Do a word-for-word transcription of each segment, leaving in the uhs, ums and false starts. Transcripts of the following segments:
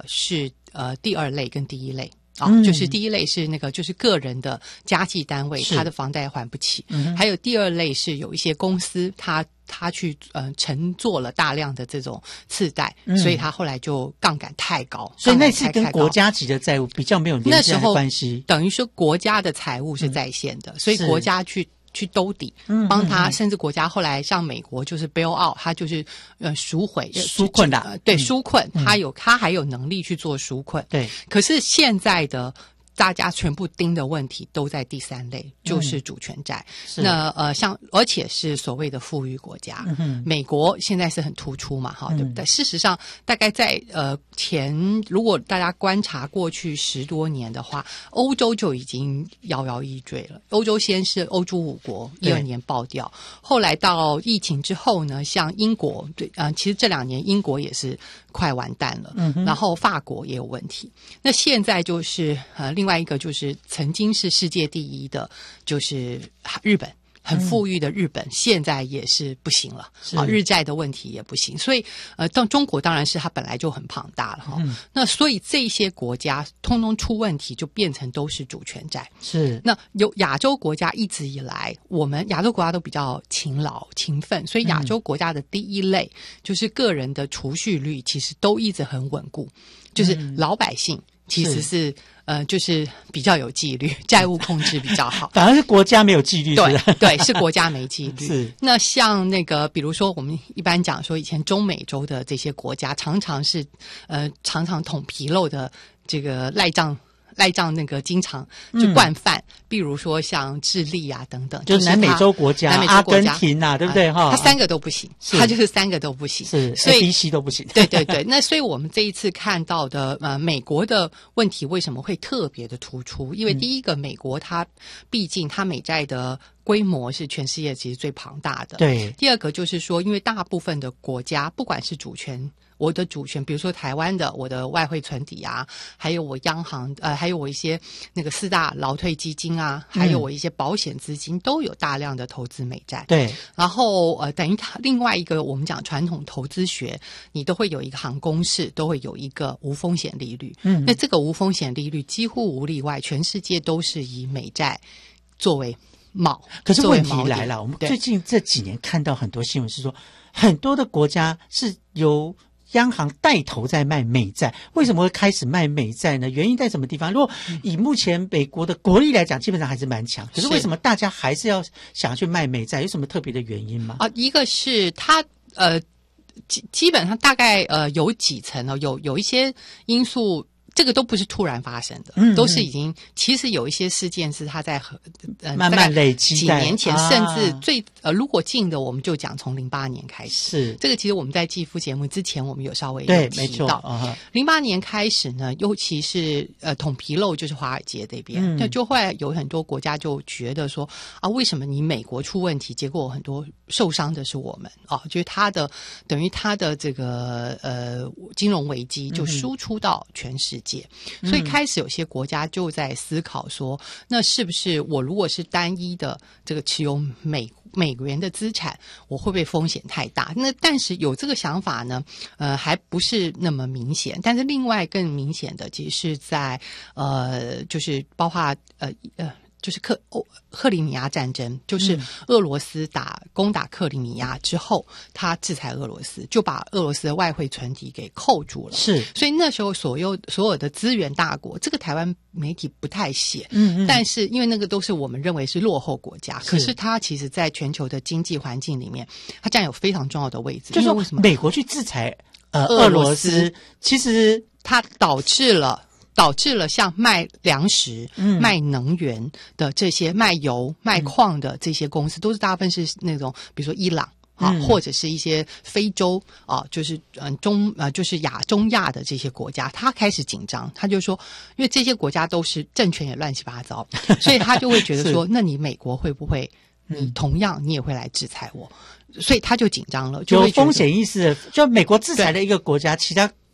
是呃第二类跟第一类。啊、 嗯， 就是第一类是那个就是个人的家计单位，他的房贷还不起、嗯、还有第二类是有一些公司他他去呃承做了大量的这种次贷、嗯、所以他后来就杠杆太高， 所以那次跟国家级的债务比较没有连接的关系， 等于说国家的财务是在线的、嗯、所以国家去去兜底，帮他，甚至国家后来像美国就是 bail out， 他就是呃赎回纾困的、 呃，对纾困，他有他还有能力去做纾困， 对。 可是现在的大家全部盯的问题都在第三类，就是主权债。嗯、那呃，像而且是所谓的富裕国家，嗯、美国现在是很突出嘛，哈、嗯，对不对？事实上，大概在呃前，如果大家观察过去十多年的话，欧洲就已经摇摇欲坠了。欧洲先是欧洲五国一二年爆掉，后来到疫情之后呢，像英国，对，嗯、呃，其实这两年英国也是快完蛋了，嗯，然后法国也有问题。那现在就是呃另。另外一个就是曾经是世界第一的，就是日本，很富裕的日本，嗯、现在也是不行了啊，日债的问题也不行，所以呃，到中国当然是它本来就很庞大了哈、嗯。那所以这些国家通通出问题，就变成都是主权债。 是那有亚洲国家一直以来，我们亚洲国家都比较勤劳勤奋，所以亚洲国家的第一类、嗯、就是个人的储蓄率其实都一直很稳固，就是老百姓。其实是, 是呃，就是比较有纪律，债务控制比较好。 反而是国家没有纪律， 对对，是国家没纪律。 是那像那个，比如说我们一般讲说，以前中美洲的这些国家，常常是呃，常常捅纰漏的这个赖账。赖账那个经常就惯犯、嗯，比如说像智利啊等等， 就是南美洲国家、南美洲国家阿根廷啊，对不对哈、 呃？他三个都不行，他就是三个都不行， 是， 所以 A B C 都不行。 对对对，那所以我们这一次看到的呃，美国的问题为什么会特别的突出？因为第一个，美国它毕竟它美债的规模是全世界其实最庞大的， 对。 第二个就是说，因为大部分的国家不管是主权。我的主权，比如说台湾的我的外汇存底啊，还有我央行呃，还有我一些那个四大劳退基金啊，还有我一些保险资金、嗯、都有大量的投资美债。 对， 然后呃，等于它另外一个我们讲传统投资学，你都会有一个行公式，都会有一个无风险利率。嗯，那这个无风险利率几乎无例外，全世界都是以美债作为锚。 可是问题来了，我们最近这几年看到很多新闻是说，很多的国家是由央行带头在卖美债，为什么会开始卖美债呢？原因在什么地方？如果以目前美国的国力来讲，基本上还是蛮强，可是为什么大家还是要想要去卖美债？有什么特别的原因吗？ 啊，一个是它呃基基本上大概呃有几层哦，有有一些因素。这个都不是突然发生的，嗯嗯，都是已经其实有一些事件是它在呃慢慢累积， 几年前、啊、甚至最呃如果近的我们就讲从零八年开始， 是这个其实我们在季夫节目之前我们有稍微有提到，零八年开始呢，尤其是呃捅纰漏就是华尔街这边，那、嗯、就后来有很多国家就觉得说啊，为什么你美国出问题，结果很多受伤的是我们啊，就是它的等于它的这个呃金融危机就输出到全世界。嗯、所以开始有些国家就在思考说，那是不是我如果是单一的这个持有美美元的资产，我会不会风险太大？那但是有这个想法呢，呃，还不是那么明显。但是另外更明显的，其实是在呃，就是包括呃呃。就是克欧克里米亚战争，就是俄罗斯打攻打克里米亚之后，他制裁俄罗斯，就把俄罗斯的外汇存底给扣住了。 是， 所以那时候所有所有的资源大国，这个台湾媒体不太写，嗯嗯，但是因为那个都是我们认为是落后国家，是可是它其实在全球的经济环境里面，它占有非常重要的位置。 就是为什么美国去制裁呃俄罗斯，其实它导致了。导致了像卖粮食、嗯、卖能源的这些卖油、卖矿的这些公司，嗯、都是大部分是那种，比如说伊朗啊，嗯、或者是一些非洲啊，就是嗯中呃就是亚中亚的这些国家，他开始紧张，他就说，因为这些国家都是政权也乱七八糟，所以他就会觉得说，那你美国会不会，你同样你也会来制裁我？所以他就紧张了，就会有风险意识，就美国制裁了一个国家，其他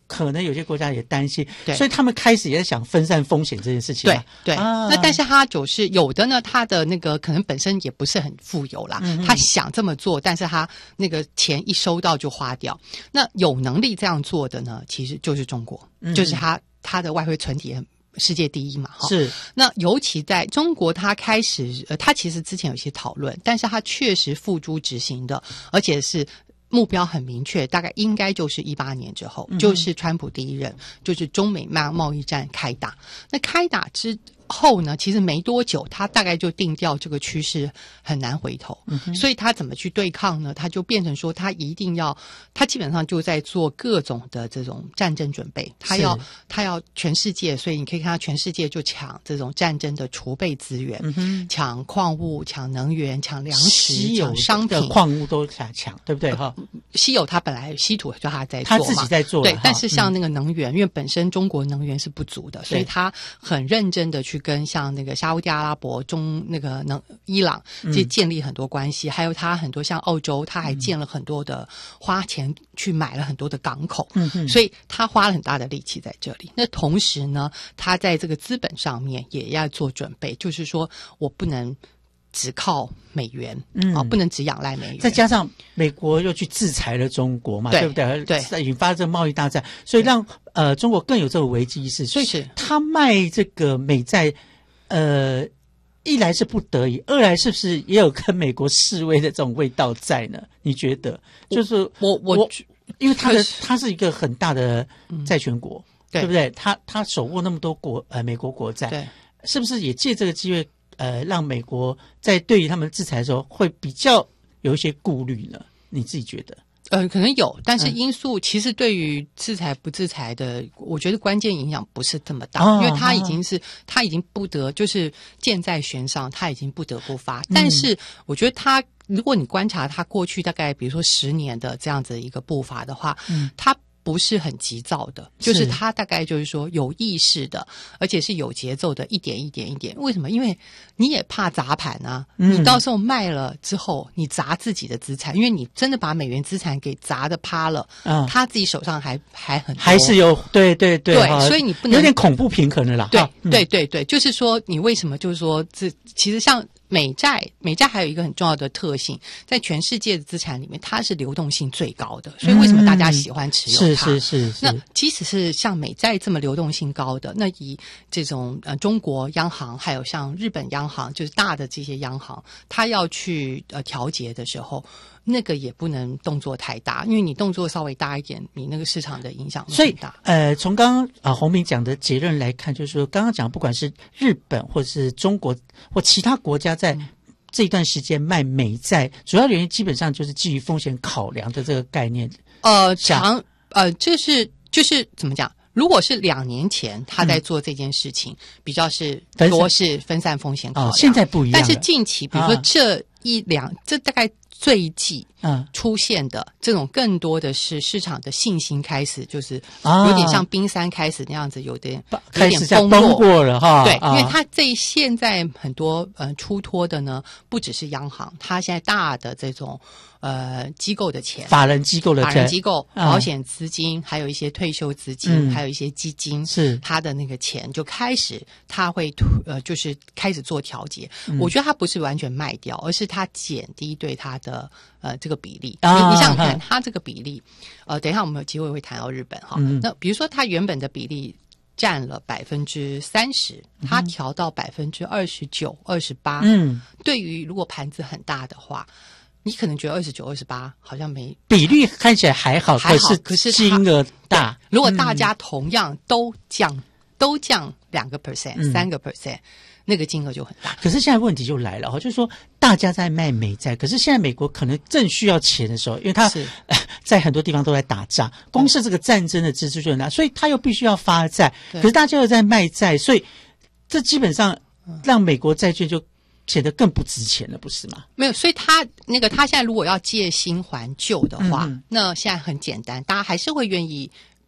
可能有些国家也担心，所以他们开始也在想分散风险这件事情。 对对、啊，那但是他就是有的呢，他的那个可能本身也不是很富有啦，嗯、他想这么做，但是他那个钱一收到就花掉。那有能力这样做的呢，其实就是中国，嗯、就是他他的外汇存底世界第一嘛， 是。 那尤其在中国，他开始，呃，他其实之前有些讨论，但是他确实付诸执行的，而且是目标很明确，大概应该就是一八年之后，嗯、就是川普第一任，就是中美贸贸易战开打。那开打之后呢，其实没多久，他大概就定调这个趋势很难回头，嗯、所以他怎么去对抗呢？他就变成说，他一定要，他基本上就在做各种的这种战争准备，他要他要全世界，所以你可以看到全世界就抢这种战争的储备资源，嗯、抢矿物、抢能源、抢粮食、抢商品， 矿物都想抢，对不对？哈、 呃，稀有他本来稀土就他在做嘛， 他自己在做， 对，但是像那个能源，嗯、因为本身中国能源是不足的，所以他很认真的去跟像那个沙烏地阿拉伯、中那个能伊朗去建立很多关系，嗯、还有他很多像澳洲，他还建了很多的花钱去买了很多的港口，嗯、所以他花了很大的力气在这里。那同时呢，他在这个资本上面也要做准备，就是说我不能只靠美元，嗯、啊，不能只仰赖美元。 再加上美国又去制裁了中国嘛， 对, 对不对？ 对， 引发这个贸易大战，所以让呃中国更有这个危机意识。所以他卖这个美债。呃，一来是不得已，二来是不是也有跟美国示威的这种味道在呢？你觉得？就是我我我， 因为他的他是一个很大的债权国，嗯、对, 对不对？他他手握那么多国呃美国国债， 对， 是不是也借这个机会呃让美国在对于他们制裁的时候会比较有一些顾虑呢？你自己觉得？ 呃，可能有，但是因素其实对于制裁不制裁的，嗯、我觉得关键影响不是这么大，哦、因为他已经是他已经不得就是箭在弦上，他已经不得不发。嗯、但是我觉得他，如果你观察他过去大概比如说十年的这样子一个步伐的话，嗯、他不是很急躁的，就是他大概就是说有意识的，而且是有节奏的，一点一点一点。为什么？因为你也怕砸盘啊，嗯、你到时候卖了之后，你砸自己的资产，因为你真的把美元资产给砸的趴了，嗯、他自己手上还还很多， 还是有，对对对， 对，所以你不能有点恐怖平衡了啦。 对、嗯、对对对，就是说你为什么就是说这其实像。美债，美债还有一个很重要的特性，在全世界的资产里面，它是流动性最高的，所以为什么大家喜欢持有它？ 嗯、是是是是。 那即使是像美债这么流动性高的，那以这种呃中国央行，还有像日本央行，就是大的这些央行，它要去呃调节的时候，那个也不能动作太大，因为你动作稍微大一点，你那个市场的影响会很大。 所以呃，从刚刚啊洪明讲的结论来看，就是说刚刚讲，不管是日本或是中国或其他国家在这一段时间卖美债，主要原因基本上就是基于风险考量的这个概念。 呃，长呃，这是就是怎么讲？如果是两年前他在做这件事情，嗯、比较是多是分散风险考量， 哦，现在不一样。 但是近期，比如说这一两，啊、这大概这一季嗯出现的这种更多的是市场的信心开始，就是有点像冰山开始那样子，有点有点崩崩过了哈。 对，因为它这现在很多呃出脱的呢，不只是央行，它现在大的这种呃机构的钱， 法人机构的钱， 法人机构、保险资金，还有一些退休资金，嗯、还有一些基金， 是它的那个钱就开始，它会呃就是开始做调节。嗯、我觉得它不是完全卖掉，而是它减低对它的呃这个比例。啊、你你想想看，它这个比例，呃，等一下我们有机会会谈到日本哈。嗯、那比如说它原本的比例占了百分之三十，它调到百分之二十九、二十八。嗯，对于如果盘子很大的话。你可能觉得二十九、二十八好像没比率看起来还好， 还好， 可是可是金额大。 如果大家同样都降，嗯、都降两个 percent、三个 percent，那个金额就很大。 可是现在问题就来了哈，就是说大家在卖美债，可是现在美国可能正需要钱的时候，因为他是、呃、在很多地方都在打仗，光是这个战争的支出就很大，所以他又必须要发债，可是大家又在卖债，所以这基本上让美国债券就显得更不值钱了，不是吗？ 没有，所以他那个他现在如果要借新还旧的话，嗯、那现在很简单，大家还是会愿意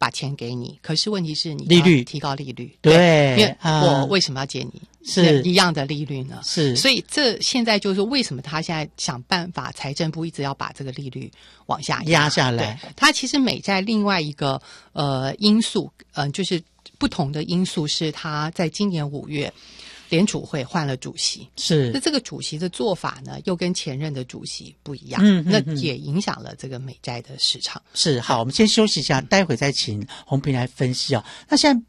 把钱给你，可是问题是你利率提高利率， 对， 对，因为啊我为什么要借你是一样的利率呢？ 是， 所以这现在就是为什么他现在想办法，财政部一直要把这个利率往下压下来。 它其实美债另外一个呃因素，嗯、呃，就是不同的因素是它在今年五月。联储会换了主席， 是那这个主席的做法呢，又跟前任的主席不一样， 嗯， 那也影响了这个美债的市场。 是，好，我们先休息一下，待会再请洪平来分析啊。那现在